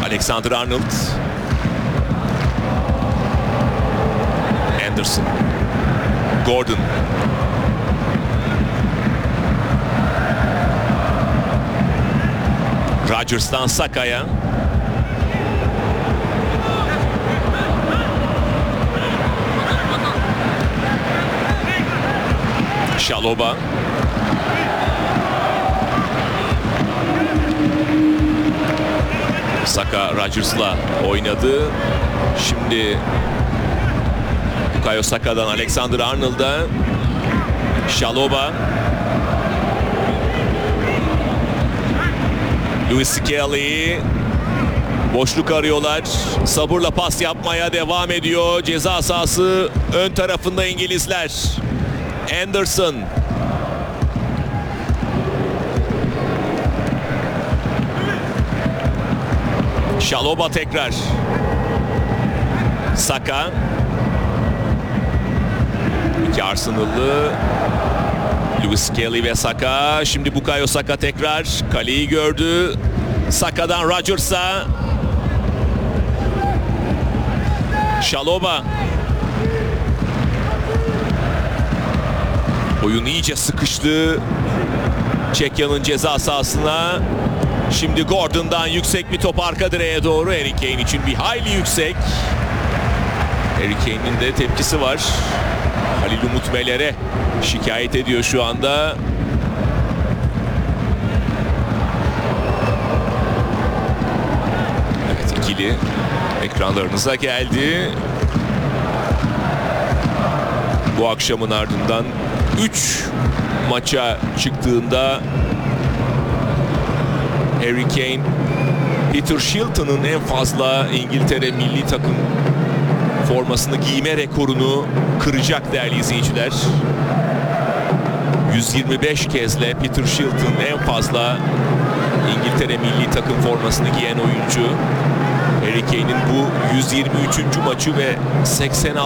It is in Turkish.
Alexander-Arnold. Anderson. Gordon. Rodgers'tan Saka'ya. Chalobah. Saka Rodgers'la oynadı. Şimdi Bukayo Saka'dan Alexander-Arnold'a. Chalobah. Lewis Skelly. Boşluk arıyorlar. Sabırla pas yapmaya devam ediyor. Ceza sahası ön tarafında İngilizler. Anderson. Chalobah tekrar. Saka. İki Arsenal'lı. Lewis Skelly ve Saka. Şimdi Bukayo Saka tekrar. Kaleyi gördü. Saka'dan Rodgers'a. Chalobah. Oyun iyice sıkıştı. Çekya'nın ceza sahasına. Şimdi Gordon'dan yüksek bir top arka direğe doğru. Harry Kane için bir hayli yüksek. Harry Kane'in de tepkisi var. Halil Umut Meler'e şikayet ediyor şu anda. Evet, ikili ekranlarınıza geldi. Bu akşamın ardından 3 maça çıktığında Harry Kane, Peter Shilton'ın en fazla İngiltere milli takım formasını giyme rekorunu kıracak değerli izleyiciler. 125 kezle Peter Shilton en fazla İngiltere milli takım formasını giyen oyuncu. Harry Kane'in bu 123. maçı ve 86